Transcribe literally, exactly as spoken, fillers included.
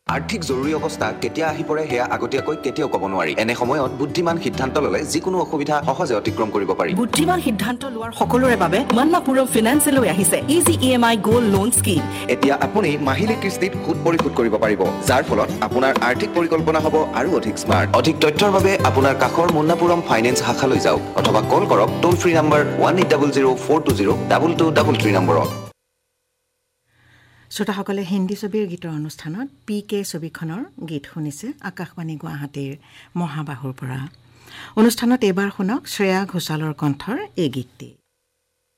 আৰ্থিক জৰুৰী অৱস্থা কেতিয়া আহি পৰে সেয়া আগতীয়াকৈ কেতিয়াও ক'ব নোৱাৰি। এনে সময়ত বুদ্ধিমান সিদ্ধান্ত ল'লে যিকোনো অসুবিধা সহজে অতিক্ৰম কৰিব পাৰি। বুদ্ধিমান সিদ্ধান্ত লোৱাৰ সকলোৰে বাবে মন্নাপুৰম ফিনান্সে লৈ আহিছে ইজি ই এম আই গোল্ড লোন স্কিম। এতিয়া আপুনি মাহিলী কিস্তিত সুদ পৰিশোধ কৰিব পাৰিব, যাৰ ফলত আপোনাৰ আৰ্থিক পৰিকল্পনা হ'ব আৰু অধিক স্মাৰ্ট। অধিক তথ্যৰ বাবে আপোনাৰ কাষৰ মন্নাপুৰম ফাইনেন্স শাখালৈ যাওক অথবা কল কৰক টোল free number one eight double zero' four two zero' double two double three নম্বৰত। শ্ৰোতাসকলে হিন্দী ছবিৰ গীতৰ অনুষ্ঠানত পি কে ছবিখনৰ গীত শুনিছে আকাশবাণী গুৱাহাটীৰ মহাবাহুৰ পৰা। অনুষ্ঠানত এইবাৰ শুনক শ্ৰেয়া ঘোষালৰ কণ্ঠৰ এই গীতটি।